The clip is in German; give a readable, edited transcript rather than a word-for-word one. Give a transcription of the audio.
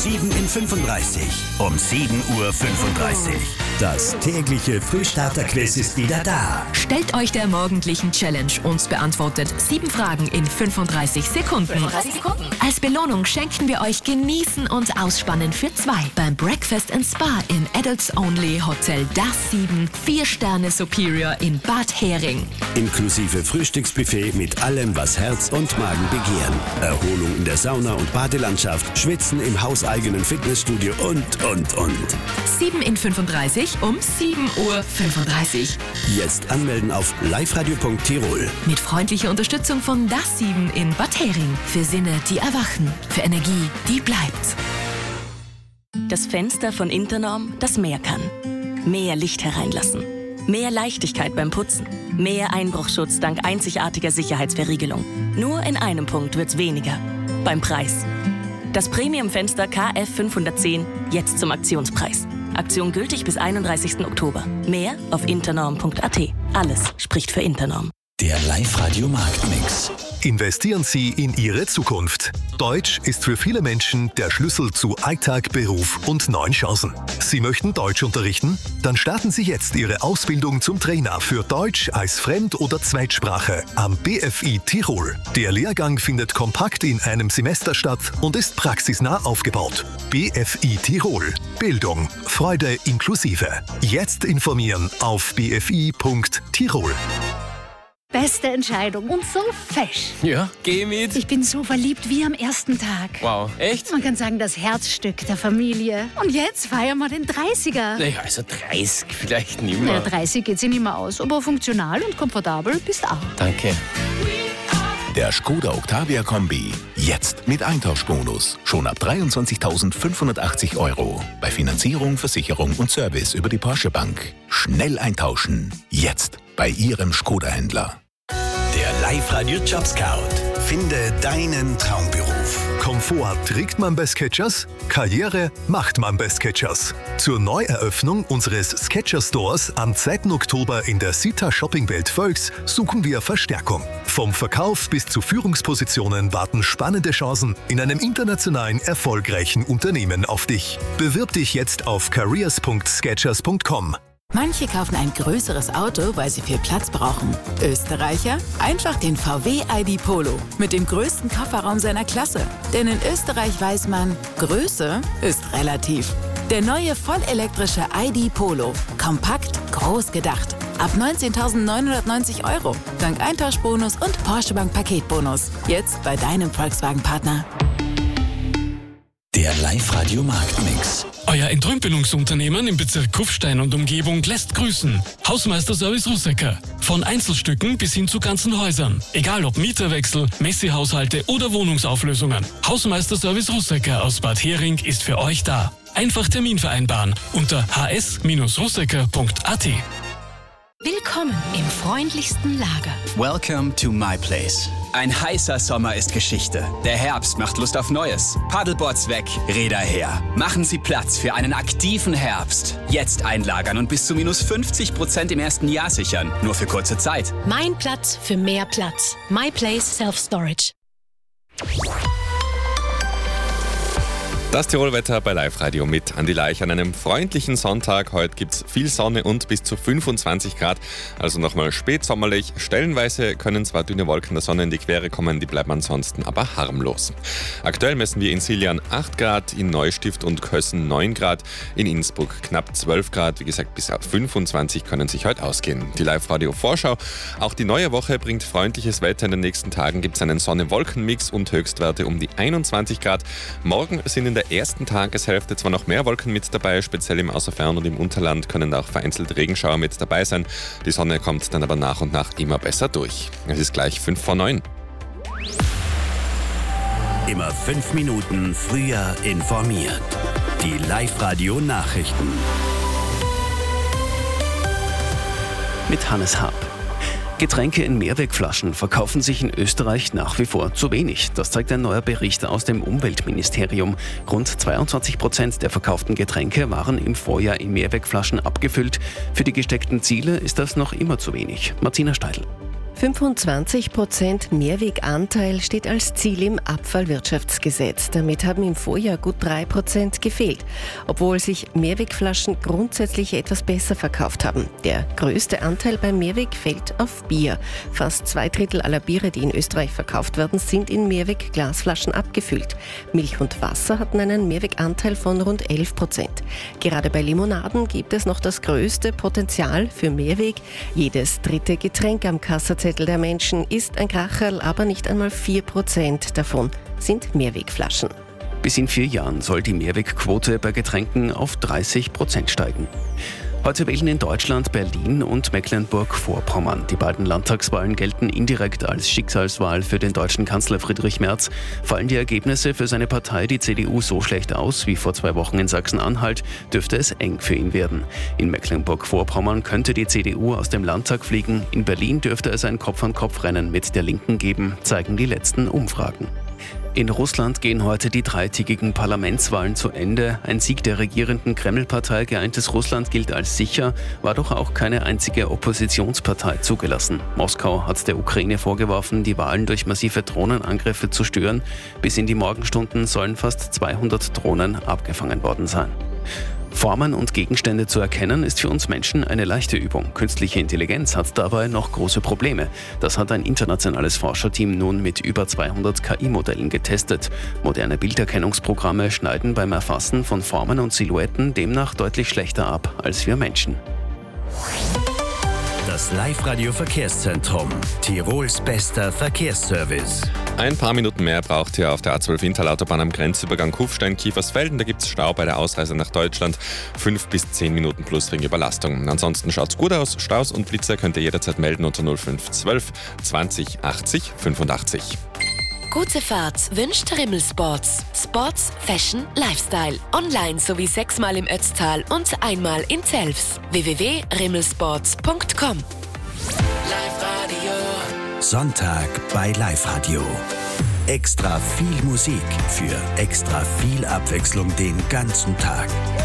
7 in 35. Um 7:35 Uhr. Das tägliche Frühstarter-Quiz ist wieder da. Stellt euch der morgendlichen Challenge und beantwortet 7 Fragen in 35 Sekunden. Als Belohnung schenken wir euch Genießen und Ausspannen für 2 beim Breakfast & Spa im Adults Only Hotel Das 7 4-Sterne Superior in Bad Hering. Inklusive Frühstücksbuffet mit allem, was Herz und Magen begehren. Erholung in der Sauna und Badelandschaft, Schwitzen im hauseigenen Fitnessstudio und. 7 in 35 um 7:35 Uhr. Jetzt anmelden auf liveradio.tirol. Mit freundlicher Unterstützung von Das 7 in Bad Hering. Für Sinne, die erwachen. Für Energie, die bleibt. Das Fenster von Internorm, das mehr kann. Mehr Licht hereinlassen. Mehr Leichtigkeit beim Putzen. Mehr Einbruchschutz dank einzigartiger Sicherheitsverriegelung. Nur in einem Punkt wird's weniger. Beim Preis. Das Premium-Fenster KF 510 jetzt zum Aktionspreis. Aktion gültig bis 31. Oktober. Mehr auf internorm.at. Alles spricht für Internorm. Der Live-Radio Marktmix. Investieren Sie in Ihre Zukunft. Deutsch ist für viele Menschen der Schlüssel zu Alltag, Beruf und neuen Chancen. Sie möchten Deutsch unterrichten? Dann starten Sie jetzt Ihre Ausbildung zum Trainer für Deutsch als Fremd- oder Zweitsprache am BFI Tirol. Der Lehrgang findet kompakt in einem Semester statt und ist praxisnah aufgebaut. BFI Tirol. Bildung, Freude inklusive. Jetzt informieren auf bfi.tirol. Beste Entscheidung und so fesch. Ja, geh mit. Ich bin so verliebt wie am ersten Tag. Wow, echt? Man kann sagen, das Herzstück der Familie. Und jetzt feiern wir den 30er. Naja, also 30 vielleicht nicht mehr. Ja, 30 geht sich nicht mehr aus, aber funktional und komfortabel bist auch. Danke. Der Skoda Octavia Kombi. Jetzt mit Eintauschbonus. Schon ab 23.580 €. Bei Finanzierung, Versicherung und Service über die Porsche Bank. Schnell eintauschen. Jetzt bei Ihrem Skoda-Händler. Der Live-Radio Jobscout. Finde deinen Traumberuf. Komfort trägt man bei Skechers, Karriere macht man bei Skechers. Zur Neueröffnung unseres Skechers-Stores am 2. Oktober in der Sita Shoppingwelt Völks suchen wir Verstärkung. Vom Verkauf bis zu Führungspositionen warten spannende Chancen in einem internationalen, erfolgreichen Unternehmen auf dich. Bewirb dich jetzt auf careers.skechers.com. Manche kaufen ein größeres Auto, weil sie viel Platz brauchen. Österreicher? Einfach den VW ID Polo mit dem größten Kofferraum seiner Klasse. Denn in Österreich weiß man, Größe ist relativ. Der neue vollelektrische ID Polo. Kompakt, groß gedacht. Ab 19.990 €. Dank Eintauschbonus und Porsche Bank Paketbonus. Jetzt bei deinem Volkswagen-Partner. Der Live-Radio Marktmix. Euer Entrümpelungsunternehmen im Bezirk Kufstein und Umgebung lässt grüßen. Hausmeisterservice Russecker. Von Einzelstücken bis hin zu ganzen Häusern. Egal ob Mieterwechsel, Messehaushalte oder Wohnungsauflösungen. Hausmeisterservice Russecker aus Bad Hering ist für euch da. Einfach Termin vereinbaren unter hs-russecker.at. Willkommen im freundlichsten Lager. Welcome to my place. Ein heißer Sommer ist Geschichte. Der Herbst macht Lust auf Neues. Paddleboards weg, Räder her. Machen Sie Platz für einen aktiven Herbst. Jetzt einlagern und bis zu minus 50% im ersten Jahr sichern. Nur für kurze Zeit. Mein Platz für mehr Platz. My Place Self-Storage. Das Tirolwetter bei Live-Radio mit Andi Leich an einem freundlichen Sonntag. Heute gibt es viel Sonne und bis zu 25 Grad, also nochmal spätsommerlich. Stellenweise können zwar dünne Wolken der Sonne in die Quere kommen, die bleiben ansonsten aber harmlos. Aktuell messen wir in Siljan 8 Grad, in Neustift und Kössen 9 Grad, in Innsbruck knapp 12 Grad. Wie gesagt, bis auf 25 können sich heute ausgehen. Die Live-Radio-Vorschau. Auch die neue Woche bringt freundliches Wetter. In den nächsten Tagen gibt es einen Sonne-Wolken-Mix und Höchstwerte um die 21 Grad. Morgen sind in der ersten Tageshälfte zwar noch mehr Wolken mit dabei, speziell im Außerfern und im Unterland können auch vereinzelt Regenschauer mit dabei sein. Die Sonne kommt dann aber nach und nach immer besser durch. Es ist gleich 5 vor 9. Immer 5 Minuten früher informiert. Die Live-Radio Nachrichten. Mit Hannes Hab. Getränke in Mehrwegflaschen verkaufen sich in Österreich nach wie vor zu wenig. Das zeigt ein neuer Bericht aus dem Umweltministerium. Rund 22% der verkauften Getränke waren im Vorjahr in Mehrwegflaschen abgefüllt. Für die gesteckten Ziele ist das noch immer zu wenig. Martina Steidl. 25% Mehrweganteil steht als Ziel im Abfallwirtschaftsgesetz. Damit haben im Vorjahr gut 3% gefehlt, obwohl sich Mehrwegflaschen grundsätzlich etwas besser verkauft haben. Der größte Anteil beim Mehrweg fällt auf Bier. Fast 2/3 aller Biere, die in Österreich verkauft werden, sind in Mehrweg-Glasflaschen abgefüllt. Milch und Wasser hatten einen Mehrweganteil von rund 11%. Gerade bei Limonaden gibt es noch das größte Potenzial für Mehrweg. Jedes dritte Getränk am Kassazettel der Menschen ist ein Kracherl, aber nicht einmal 4% davon sind Mehrwegflaschen. Bis in 4 Jahren soll die Mehrwegquote bei Getränken auf 30% steigen. Heute wählen in Deutschland Berlin und Mecklenburg-Vorpommern. Die beiden Landtagswahlen gelten indirekt als Schicksalswahl für den deutschen Kanzler Friedrich Merz. Fallen die Ergebnisse für seine Partei, die CDU, so schlecht aus wie vor 2 Wochen in Sachsen-Anhalt, dürfte es eng für ihn werden. In Mecklenburg-Vorpommern könnte die CDU aus dem Landtag fliegen. In Berlin dürfte es ein Kopf-an-Kopf-Rennen mit der Linken geben, zeigen die letzten Umfragen. In Russland gehen heute die 3-tägigen Parlamentswahlen zu Ende. Ein Sieg der regierenden Kreml-Partei Geeintes Russland gilt als sicher, war doch auch keine einzige Oppositionspartei zugelassen. Moskau hat der Ukraine vorgeworfen, die Wahlen durch massive Drohnenangriffe zu stören. Bis in die Morgenstunden sollen fast 200 Drohnen abgefangen worden sein. Formen und Gegenstände zu erkennen, ist für uns Menschen eine leichte Übung. Künstliche Intelligenz hat dabei noch große Probleme. Das hat ein internationales Forscherteam nun mit über 200 KI-Modellen getestet. Moderne Bilderkennungsprogramme schneiden beim Erfassen von Formen und Silhouetten demnach deutlich schlechter ab als wir Menschen. Das Live-Radio-Verkehrszentrum. Tirols bester Verkehrsservice. Ein paar Minuten mehr braucht ihr auf der A12 Interlautobahn am Grenzübergang Kufstein-Kiefersfelden. Da gibt es Stau bei der Ausreise nach Deutschland. 5 bis 10 Minuten plus wegen Überlastung. Ansonsten schaut es gut aus. Staus und Blitze könnt ihr jederzeit melden unter 0512 20 80 85. Gute Fahrt wünscht Rimmel Sports. Sports, Fashion, Lifestyle. Online sowie 6-mal im Ötztal und einmal in Zelfs. www.rimmelsports.com. Live-Radio. Sonntag bei Live-Radio. Extra viel Musik für extra viel Abwechslung den ganzen Tag.